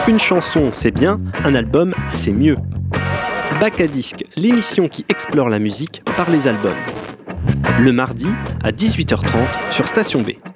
Une chanson, c'est bien, un album, c'est mieux. Bac à disque, l'émission qui explore la musique par les albums. Le mardi à 18h30 sur Station B.